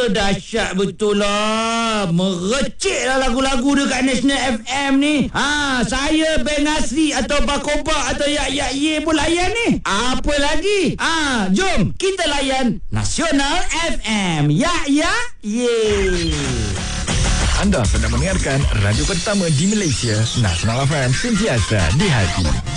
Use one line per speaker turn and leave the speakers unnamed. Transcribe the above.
dahsyat betul lah. Merecik lah lagu-lagu dekat National FM ni. Saya Ben Asri atau Bakoba atau Yak Ye pun layan ni. Apa lagi? Jom kita layan Nasional FM. Yak Ye.
Anda sedang mendengarkan radio pertama di Malaysia, Nasional FM, sentiasa di hati.